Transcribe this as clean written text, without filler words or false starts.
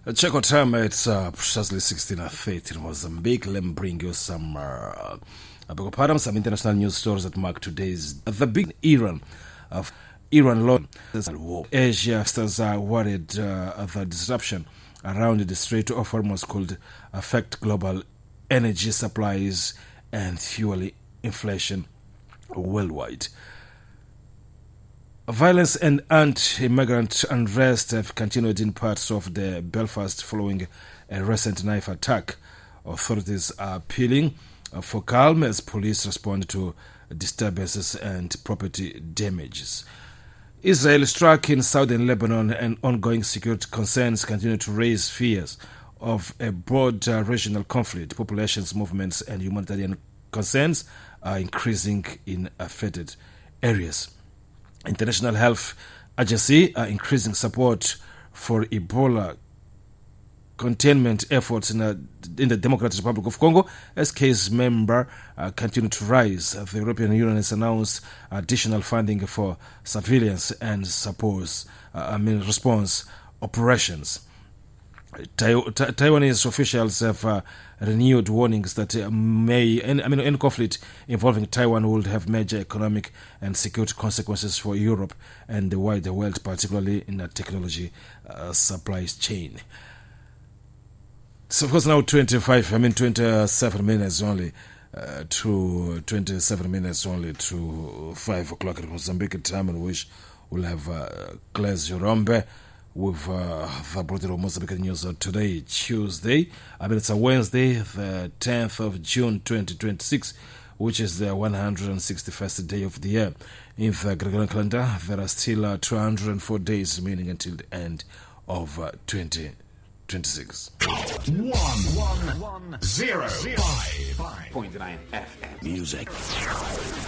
Check out time, it's precisely 16:30 in Mozambique. Let me bring you some some international news stories that mark today's the big Iran law war. Asia stars are worried the disruption around the Strait of Hormuz could affect global energy supplies and fuel inflation worldwide. Violence and anti-immigrant unrest have continued in parts of the Belfast following a recent knife attack. Authorities are appealing for calm as police respond to disturbances and property damages. Israel struck in southern Lebanon and ongoing security concerns continue to raise fears of a broad regional conflict. Populations, movements and humanitarian concerns are increasing in affected areas. International Health Agency are increasing support for Ebola containment efforts in the Democratic Republic of Congo as case member continue to rise. The European Union has announced additional funding for surveillance and response operations. Taiwanese officials have renewed warnings that any conflict involving Taiwan would have major economic and security consequences for Europe and the wider world, particularly in the technology supply chain. So of course now 27 minutes only to 5 o'clock at Mozambique time, in which we'll have Claes Jorombe with the Brother Mozambique News today, Tuesday. It's a Wednesday, the 10th of June 2026, which is the 161st day of the year. In the Gregorian calendar, there are still 204 days remaining until the end of 2026. 105.9 FM Music.